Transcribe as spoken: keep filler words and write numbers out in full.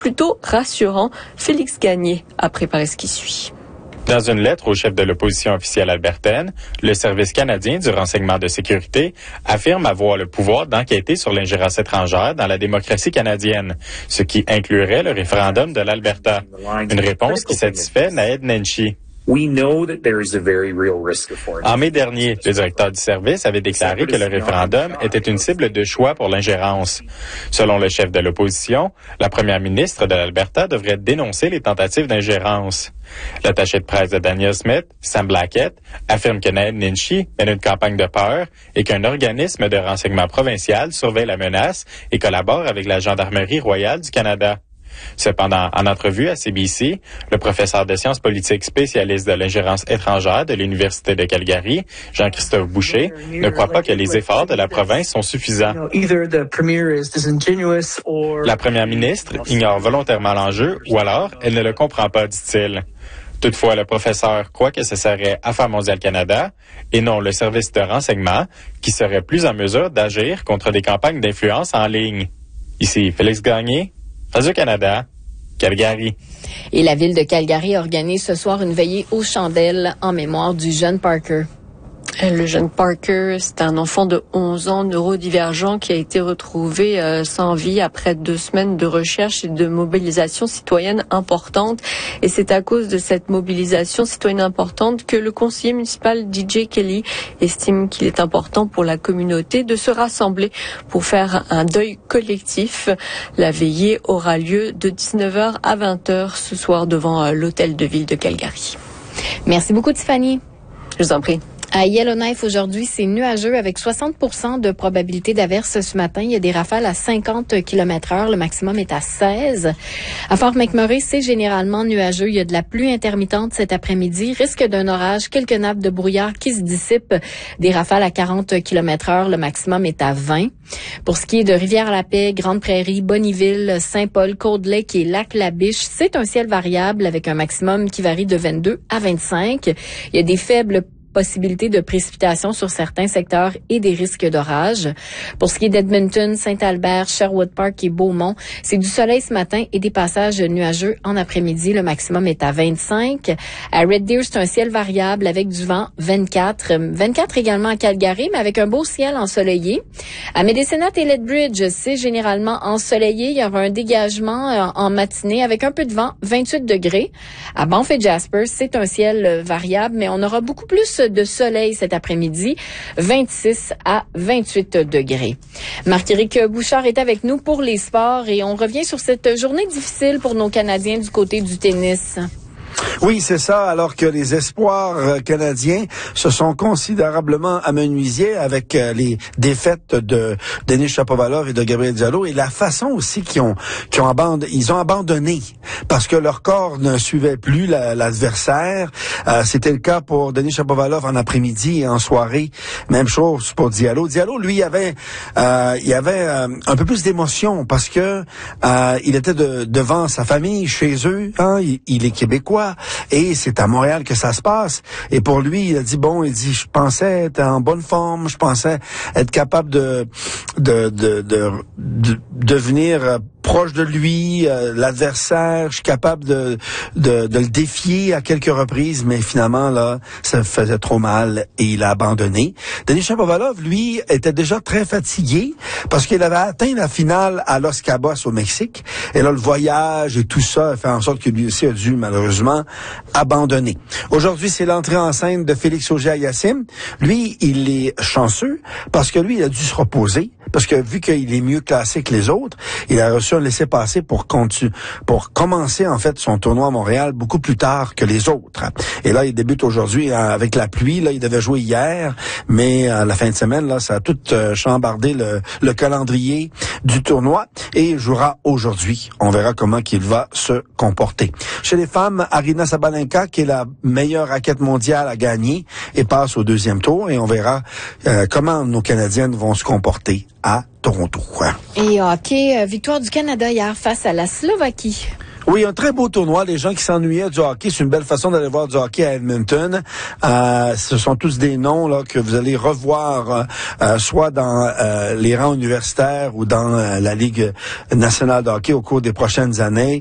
plutôt rassurant. Félix Gagné a préparé ce qui suit. Dans une lettre au chef de l'opposition officielle albertaine, le Service canadien du renseignement de sécurité affirme avoir le pouvoir d'enquêter sur l'ingérence étrangère dans la démocratie canadienne, ce qui inclurait le référendum de l'Alberta. Une réponse qui satisfait Naheed Nenshi. En mai dernier, le directeur du service avait déclaré que le référendum était une cible de choix pour l'ingérence. Selon le chef de l'opposition, la première ministre de l'Alberta devrait dénoncer les tentatives d'ingérence. L'attaché de presse de Daniel Smith, Sam Blackett, affirme que Naheed Nenshi mène une campagne de peur et qu'un organisme de renseignement provincial surveille la menace et collabore avec la Gendarmerie royale du Canada. Cependant, en entrevue à C B C, le professeur de sciences politiques spécialiste de l'ingérence étrangère de l'Université de Calgary, Jean-Christophe Boucher, ne croit pas que les efforts de la province sont suffisants. La première ministre ignore volontairement l'enjeu ou alors elle ne le comprend pas, dit-il. Toutefois, le professeur croit que ce serait Affaires mondiales Canada et non le service de renseignement qui serait plus en mesure d'agir contre des campagnes d'influence en ligne. Ici, Félix Gagné, Radio-Canada, Calgary. Et la ville de Calgary organise ce soir une veillée aux chandelles en mémoire du jeune Parker. Le jeune Parker, c'est un enfant de onze ans neurodivergent qui a été retrouvé euh, sans vie après deux semaines de recherche et de mobilisation citoyenne importante. Et c'est à cause de cette mobilisation citoyenne importante que le conseiller municipal D J Kelly estime qu'il est important pour la communauté de se rassembler pour faire un deuil collectif. La veillée aura lieu de dix-neuf heures à vingt heures ce soir devant euh, l'hôtel de ville de Calgary. Merci beaucoup, Tiffany. Je vous en prie. À Yellowknife, aujourd'hui, c'est nuageux avec soixante pour cent de probabilité d'averse ce matin. Il y a des rafales à cinquante kilomètres heure. Le maximum est à seize. À Fort McMurray, c'est généralement nuageux. Il y a de la pluie intermittente cet après-midi. Risque d'un orage, quelques nappes de brouillard qui se dissipent. Des rafales à quarante kilomètres heure. Le maximum est à vingt. Pour ce qui est de Rivière-la-Paix, Grande-Prairie, Bonnyville, Saint-Paul, Cold-Lake et Lac-la-Biche, c'est un ciel variable avec un maximum qui varie de vingt-deux à vingt-cinq. Il y a des faibles possibilité de précipitations sur certains secteurs et des risques d'orage. Pour ce qui est d'Edmonton, Saint-Albert, Sherwood Park et Beaumont, c'est du soleil ce matin et des passages nuageux en après-midi. Le maximum est à vingt-cinq. À Red Deer, c'est un ciel variable avec du vent, vingt-quatre. vingt-quatre également à Calgary, mais avec un beau ciel ensoleillé. À Medicine Hat et Lethbridge, c'est généralement ensoleillé. Il y aura un dégagement en matinée avec un peu de vent, vingt-huit degrés. À Banff et Jasper, c'est un ciel variable, mais on aura beaucoup plus de soleil cet après-midi, vingt-six à vingt-huit degrés. Marc-Éric Bouchard est avec nous pour les sports et on revient sur cette journée difficile pour nos Canadiens du côté du tennis. Oui, c'est ça, alors que les espoirs euh, canadiens se sont considérablement amenuisés avec euh, les défaites de Denis Shapovalov et de Gabriel Diallo et la façon aussi qu'ils ont, qu'ils ont abandonné, ils ont abandonné parce que leur corps ne suivait plus la, l'adversaire. Euh, c'était le cas pour Denis Shapovalov en après-midi et en soirée. Même chose pour Diallo. Diallo, lui, il avait, euh, il avait euh, un peu plus d'émotion parce que euh, il était de, devant sa famille, chez eux. Hein, il, il est québécois. Et c'est à Montréal que ça se passe. Et pour lui, il a dit, bon, il dit, je pensais être en bonne forme, je pensais être capable de, de, de, de, de devenir proche de lui, euh, l'adversaire, je suis capable de, de, de le défier à quelques reprises, mais finalement, là, ça faisait trop mal et il a abandonné. Denis Shapovalov, lui, était déjà très fatigué parce qu'il avait atteint la finale à Los Cabos au Mexique. Et là, le voyage et tout ça a fait en sorte que lui aussi a dû, malheureusement, abandonner. Aujourd'hui, c'est l'entrée en scène de Félix Auger-Aliassime. Lui, il est chanceux parce que lui, il a dû se reposer parce que vu qu'il est mieux classé que les autres, il a reçu un laissez-passer pour continuer, pour commencer en fait son tournoi à Montréal beaucoup plus tard que les autres. Et là, il débute aujourd'hui avec la pluie. Là, il devait jouer hier, mais à la fin de semaine, là, ça a tout euh, chambardé le, le calendrier du tournoi et il jouera aujourd'hui. On verra comment qu'il va se comporter. Chez les femmes, Aryna Sabalenka, qui est la meilleure raquette mondiale, a gagné et passe au deuxième tour. Et on verra euh, comment nos Canadiennes vont se comporter à Toronto. Et hockey, victoire du Canada hier face à la Slovaquie. Oui, un très beau tournoi. Les gens qui s'ennuyaient du hockey, c'est une belle façon d'aller voir du hockey à Edmonton. Euh, ce sont tous des noms là que vous allez revoir euh, soit dans euh, les rangs universitaires ou dans euh, la Ligue nationale de hockey au cours des prochaines années.